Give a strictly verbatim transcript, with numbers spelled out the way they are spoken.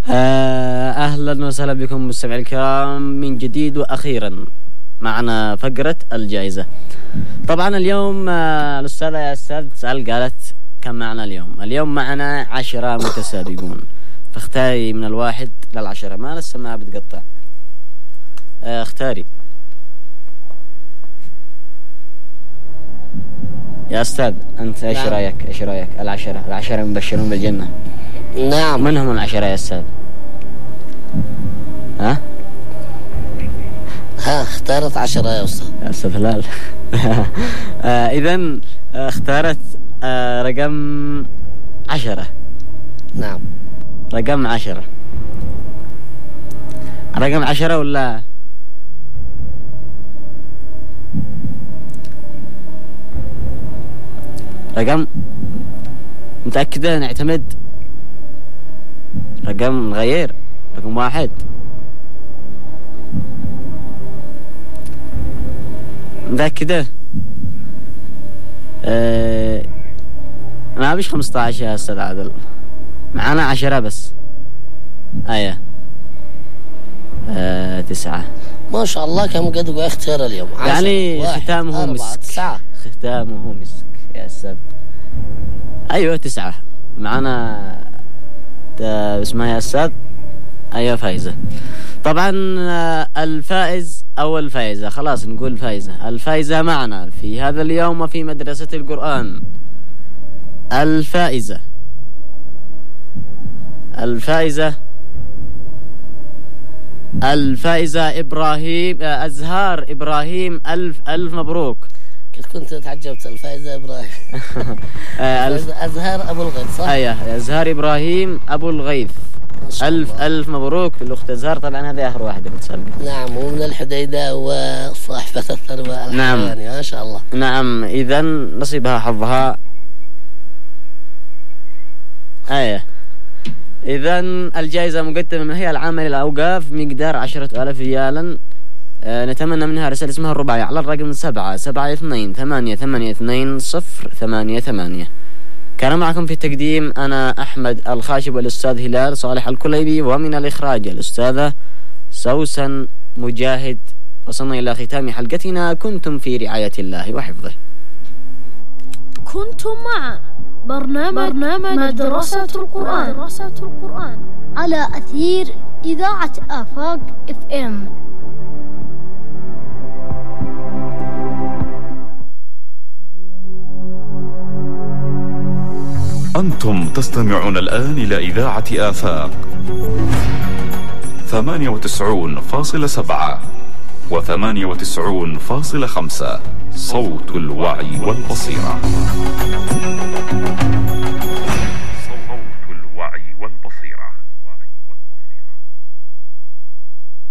أهلا وسهلا بكم مستمعي الكرام من جديد وأخيرا معنا فقرة الجائزة. طبعا اليوم الأستاذة يا أستاذ سأل قالت كم معنا اليوم؟ اليوم معنا عشرة متسابقون، فاختاري من الواحد للعشرة، ما لسه ما بتقطع. اختاري يا أستاذ أنت. إيش رأيك؟ إيش رأيك؟ العشرة العشرة مبشرون بالجنة. نعم. من هم العشرة يا أستاذ؟ ها؟ ها اختارت عشرة يا أستاذ. يا أستاذ هلال. آه إذن اختارت آه رقم عشرة. نعم. رقم عشرة. رقم عشرة ولا؟ رقم متأكدة نعتمد؟ رقم نغير؟ رقم واحد. متأكدة؟ أه ما بيش خمسة عشر يا أستاذ عادل، معانا عشرة بس. آية أه تسعة. ما شاء الله كم قد اختار اليوم. يعني ختامه مسك. تسعة. ختامه مسك يا أستاذ. أيوة تسعة معانا. اسمها يا أستاذ. أيوة فايزة. طبعا الفائز أو الفائزة، خلاص نقول فائزة. الفائزة معنا في هذا اليوم وفي مدرسة القرآن. الفائزة الفائزة الفائزة إبراهيم أزهار إبراهيم. ألف ألف مبروك. كنت كنت تعجبت. الفائزة إبراهيم. أزهار أبو الغيث صح؟ أيه أزهار إبراهيم أبو الغيث. ألف ألف مبروك للأخت أزهار. طبعا هذه آخر واحدة بتسابق. نعم. ومن الحديدة وصاحبة الثروة. نعم ما شاء الله. نعم. إذن نصيبها حظها. آية. إذن الجائزة مقدمة من الهيئة العامة للأوقاف مقدار عشرة آلاف ريالا. آه نتمنى منها رسالة اسمها الرباعي على الرقم سبعة سبعة اثنين ثمانية ثمانية اثنين صفر ثمانية ثمانية. كان معكم في التقديم أنا أحمد الخاشب والأستاذ هلال صالح الكليبي، ومن الإخراج الأستاذة سوسن مجاهد. وصلنا إلى ختام حلقتنا. كنتم في رعاية الله وحفظه. كنتم مع برنامج, برنامج مدرسة القرآن. مدرسة القرآن على أثير إذاعة آفاق اف ام. أنتم تستمعون الآن إلى إذاعة آفاق ثمانية وتسعون فاصلة سبعة وثمانية وتسعون فاصلة خمسة، صوت الوعي والبصيرة.